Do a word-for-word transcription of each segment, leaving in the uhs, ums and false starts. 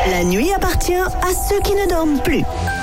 La nuit appartient à ceux qui ne dorment plus.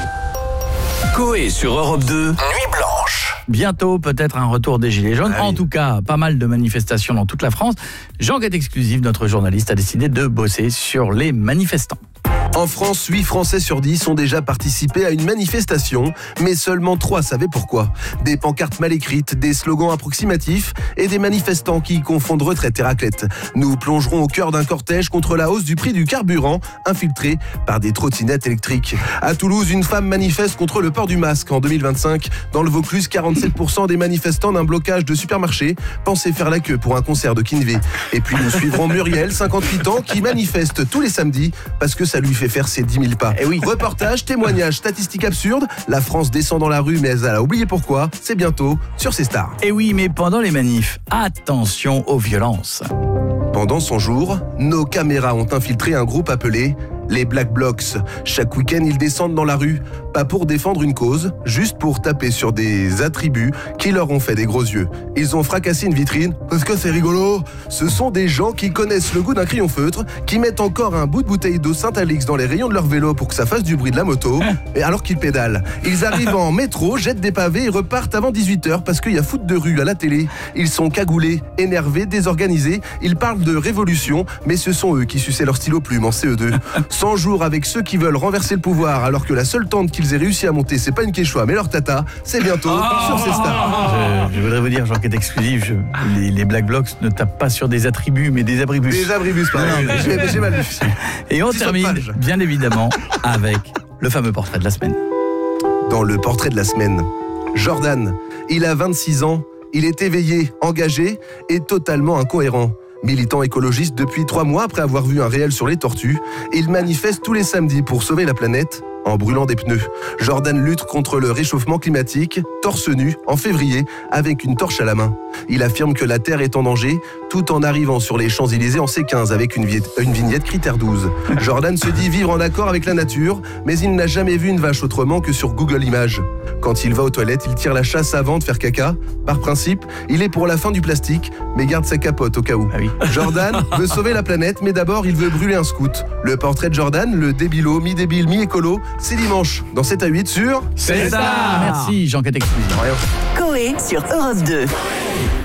Coé sur Europe deux, Nuit Blanche. Bientôt, peut-être un retour des Gilets jaunes. Ah oui. En tout cas, pas mal de manifestations dans toute la France. Jean-Guette Exclusif, notre journaliste, a décidé de bosser sur les manifestants. En France, huit Français sur dix ont déjà participé à une manifestation, mais seulement trois savaient pourquoi. Des pancartes mal écrites, des slogans approximatifs et des manifestants qui confondent retraite et raclette. Nous plongerons au cœur d'un cortège contre la hausse du prix du carburant, infiltré par des trottinettes électriques. À Toulouse, une femme manifeste contre le port du masque en deux mille vingt-cinq. Dans le Vaucluse, quarante-sept pour cent des manifestants d'un blocage de supermarché pensaient faire la queue pour un concert de Kinvey. Et puis nous suivrons Muriel, cinquante-huit ans, qui manifeste tous les samedis parce que ça lui fait faire ses dix mille pas. Eh oui. Reportage, témoignages, statistiques absurdes. La France descend dans la rue, mais elle a oublié pourquoi. C'est bientôt sur C Stars. Et oui, mais pendant les manifs, attention aux violences. Pendant son jour, nos caméras ont infiltré un groupe appelé les Black Blocs. Chaque week-end, ils descendent dans la rue, pas pour défendre une cause, juste pour taper sur des attributs qui leur ont fait des gros yeux. Ils ont fracassé une vitrine, parce que c'est rigolo. Ce sont des gens qui connaissent le goût d'un crayon feutre, qui mettent encore un bout de bouteille d'eau Saint-Alix dans les rayons de leur vélo pour que ça fasse du bruit de la moto, et alors qu'ils pédalent. Ils arrivent en métro, jettent des pavés et repartent avant dix-huit heures parce qu'il y a foot de rue à la télé. Ils sont cagoulés, énervés, désorganisés. Ils parlent de révolution, mais ce sont eux qui suçaient leur stylo plume en C E deux. cent jours avec ceux qui veulent renverser le pouvoir alors que la seule tente qu'ils aient réussi à monter, c'est pas une Quechua mais leur tata, c'est bientôt sur C Stars. Je, je voudrais vous dire, Jean-Guette Exclusif, je, les, les Black Blocs ne tapent pas sur des attributs, mais des abribus. Des abribus, pardon. J'ai, j'ai mal vu. Et on Petit termine, saupage. bien évidemment, avec le fameux portrait de la semaine. Dans le portrait de la semaine, Jordan, il a vingt-six ans, il est éveillé, engagé et totalement incohérent. Militant écologiste depuis trois mois après avoir vu un réel sur les tortues, il manifeste tous les samedis pour sauver la planète en brûlant des pneus. Jordan lutte contre le réchauffement climatique, torse nu, en février, avec une torche à la main. Il affirme que la Terre est en danger, tout en arrivant sur les Champs-Élysées en C quinze avec une, viette, une vignette critère douze. Jordan se dit vivre en accord avec la nature, mais il n'a jamais vu une vache autrement que sur Google Images. Quand il va aux toilettes, il tire la chasse avant de faire caca. Par principe, il est pour la fin du plastique, mais garde sa capote au cas où. Ah oui. Jordan veut sauver la planète, mais d'abord il veut brûler un scout. Le portrait de Jordan, le débilo, mi-débile, mi-écolo, c'est dimanche, dans sept à huit sur... C'est ça. Merci, Jean-Guette Exclusif. Coé sur Europe deux.